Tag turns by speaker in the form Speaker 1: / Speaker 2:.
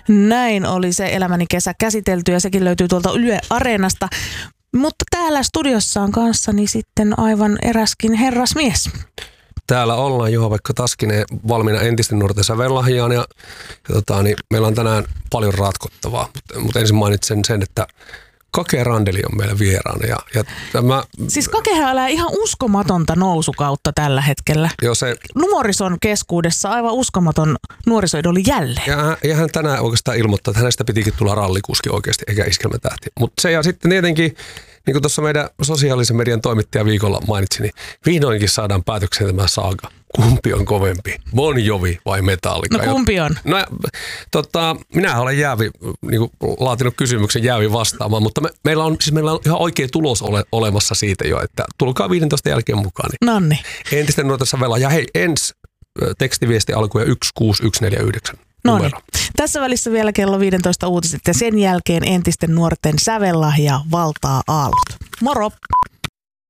Speaker 1: Näin oli se Elämäni kesä käsitelty ja sekin löytyy tuolta Yle Areenasta. Mutta täällä studiossa on kanssani sitten aivan eräskin herrasmies.
Speaker 2: Täällä ollaan Juha-Pekka Taskinen valmiina entisten nuorten sävellahjaan ja meillä on tänään paljon ratkottavaa, mutta ensin mainitsen sen, että Kake Randeli on meillä vieraana.
Speaker 1: Siis Kakehan elää ihan uskomatonta nousukautta tällä hetkellä.
Speaker 2: Joo, se
Speaker 1: nuorison keskuudessa aivan uskomaton nuorisoidoli jälleen.
Speaker 2: Ja hän tänään oikeastaan ilmoittaa, että hänestä pitikin tulla rallikuski oikeasti, eikä iskelmätähti. Mutta se ja sitten tietenkin, niin kuin tuossa meidän sosiaalisen median toimittaja viikolla mainitsi, niin vihdoinkin saadaan päätökseen tämä saaga. Kumpi on kovempi? Bon Jovi vai Metallica?
Speaker 1: No kumpi on?
Speaker 2: No minähän olen laatinut kysymyksen jäävi vastaamaan, mutta meillä on ihan oikea tulos olemassa siitä jo, että tulkaa 15 jälkeen mukaan. Niin
Speaker 1: Nonni.
Speaker 2: Entisten nuorten sävellä. Ja hei, ensi tekstiviesti alkuja 16149.
Speaker 1: No niin. Tässä välissä vielä kello 15 uutiset ja sen jälkeen entisten nuorten sävellahja valtaa aallot. Moro!